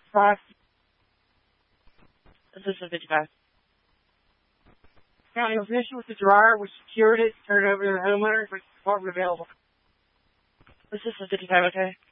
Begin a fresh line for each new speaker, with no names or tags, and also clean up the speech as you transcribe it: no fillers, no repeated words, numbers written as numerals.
5.
Assistant 55.
County was issued with the dryer, we secured it, turned it over to the homeowner, with the department available.
Assistant 55, okay.